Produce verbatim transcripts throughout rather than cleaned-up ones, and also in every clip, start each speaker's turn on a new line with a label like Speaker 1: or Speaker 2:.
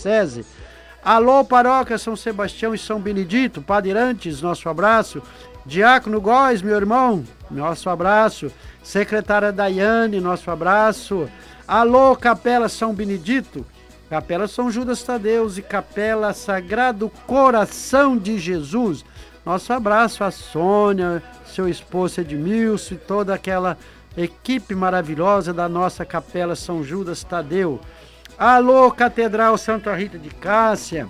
Speaker 1: Diocese. Alô, Paróquia São Sebastião e São Benedito, Padre Irantes, nosso abraço. Diácono Góes, meu irmão, nosso abraço. Secretária Daiane, nosso abraço. Alô, Capela São Benedito, Capela São Judas Tadeus e Capela Sagrado Coração de Jesus. Nosso abraço a Sônia, seu esposo Edmilson e toda aquela equipe maravilhosa da nossa Capela São Judas Tadeu. Alô, Catedral Santa Rita de Cássia,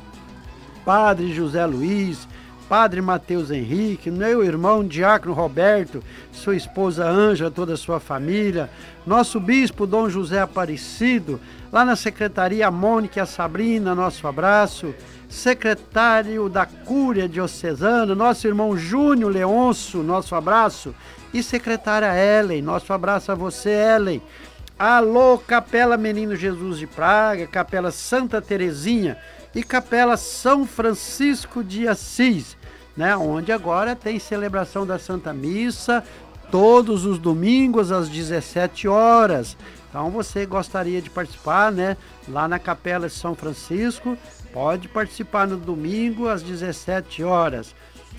Speaker 1: Padre José Luiz, Padre Mateus Henrique, meu irmão Diácono Roberto, sua esposa Ângela, toda a sua família, nosso bispo Dom José Aparecido, lá na Secretaria Mônica e a Sabrina, nosso abraço, secretário da Cúria Diocesana, nosso irmão Júnior Leôncio, nosso abraço, e secretária Ellen, nosso abraço a você, Ellen. Alô, Capela Menino Jesus de Praga, Capela Santa Terezinha e Capela São Francisco de Assis, né? Onde agora tem celebração da Santa Missa todos os domingos às dezessete horas. Então você gostaria de participar, né? Lá na Capela de São Francisco, pode participar no domingo às dezessete horas.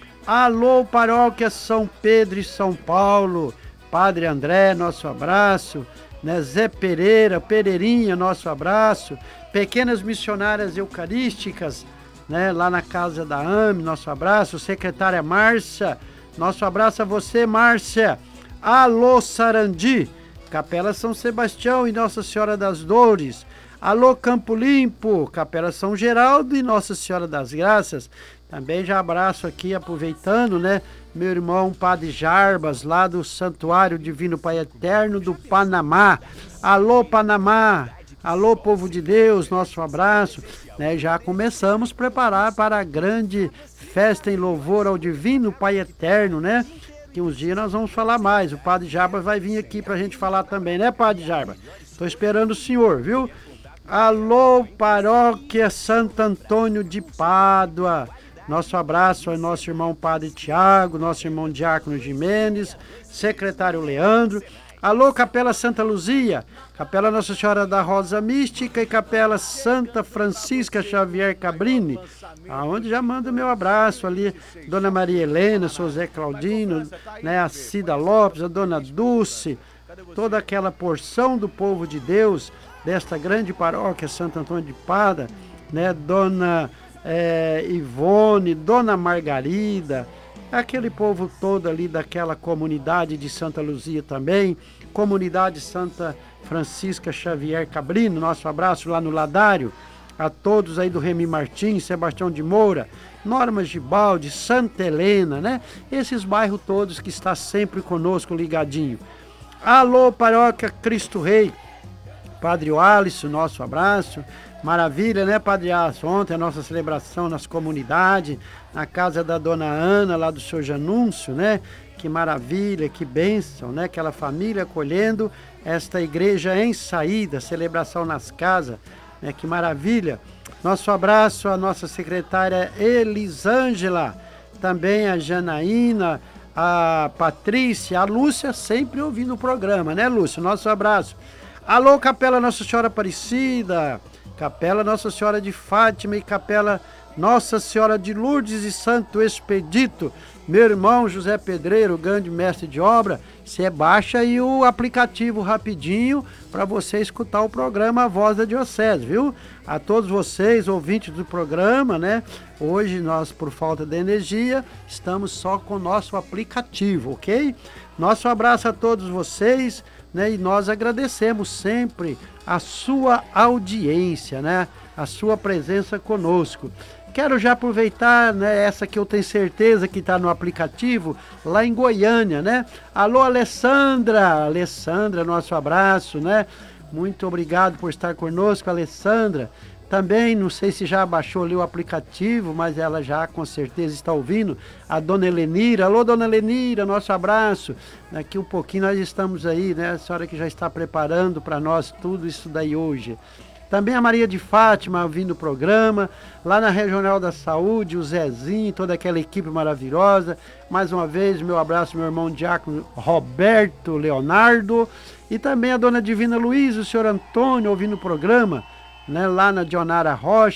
Speaker 1: Alô, Paróquia São Pedro e São Paulo, Padre André, nosso abraço. Né, Zé Pereira, Pereirinha, nosso abraço. Pequenas Missionárias Eucarísticas, né, lá na casa da A M E, nosso abraço. Secretária Márcia, nosso abraço a você, Márcia. Alô, Sarandi, Capela São Sebastião e Nossa Senhora das Dores. Alô, Campo Limpo, Capela São Geraldo e Nossa Senhora das Graças. Também já abraço aqui, aproveitando, né, meu irmão Padre Jarbas, lá do Santuário Divino Pai Eterno do Panamá. Alô, Panamá! Alô, povo de Deus, nosso abraço. Né, já começamos a preparar para a grande festa em louvor ao Divino Pai Eterno, né? Que uns dias nós vamos falar mais. O Padre Jarbas vai vir aqui para a gente falar também, né, Padre Jarbas? Estou esperando o senhor, viu? Alô, Paróquia Santo Antônio de Pádua. Nosso abraço ao nosso irmão Padre Tiago, nosso irmão Diácono Jimenez, secretário Leandro. Alô, Capela Santa Luzia, Capela Nossa Senhora da Rosa Mística e Capela Santa Francisca Xavier Cabrini, aonde já manda o meu abraço ali, Dona Maria Helena, seu Zé Claudino, né, a Cida Lopes, a Dona Dulce, toda aquela porção do povo de Deus, desta grande paróquia Santo Antônio de Pádua, né, Dona... É, Ivone, Dona Margarida, aquele povo todo ali daquela comunidade de Santa Luzia também, comunidade Santa Francisca Xavier Cabrino, nosso abraço lá no Ladário, a todos aí do Remy Martins, Sebastião de Moura, Norma Gibaldi, Santa Helena, né? Esses bairros todos que está sempre conosco ligadinho. Alô, Paróquia Cristo Rei, Padre Alisson, nosso abraço. Maravilha, né, Padre Alisson? Ontem a nossa celebração nas comunidades, na casa da Dona Ana, lá do seu Janúncio, né? Que maravilha, que bênção, né? Aquela família acolhendo esta igreja em saída, celebração nas casas, né? Que maravilha. Nosso abraço à nossa secretária Elisângela, também a Janaína, a Patrícia, a Lúcia, sempre ouvindo o programa, né, Lúcia? Nosso abraço. Alô, Capela Nossa Senhora Aparecida, Capela Nossa Senhora de Fátima e Capela Nossa Senhora de Lourdes e Santo Expedito. Meu irmão José Pedreiro, grande mestre de obra, você baixa aí o aplicativo rapidinho para você escutar o programa A Voz da Diocese, viu? A todos vocês, ouvintes do programa, né? Hoje nós, por falta de energia, estamos só com o nosso aplicativo, ok? Nosso abraço a todos vocês, né? E nós agradecemos sempre a sua audiência, né? A sua presença conosco. Quero já aproveitar, né, essa que eu tenho certeza que está no aplicativo, lá em Goiânia, né? Alô, Alessandra! Alessandra, nosso abraço, né? Muito obrigado por estar conosco, Alessandra. Também, não sei se já baixou ali o aplicativo, mas ela já com certeza está ouvindo. A Dona Helenira. Alô, Dona Helenira, nosso abraço. Daqui um pouquinho nós estamos aí, né? A senhora que já está preparando para nós tudo isso daí hoje. Também a Maria de Fátima ouvindo o programa. Lá na Regional da Saúde, o Zezinho, toda aquela equipe maravilhosa. Mais uma vez, meu abraço, meu irmão Diácono Roberto Leonardo. E também a Dona Divina Luiz, o senhor Antônio ouvindo o programa, né, lá na Dionara Rocha.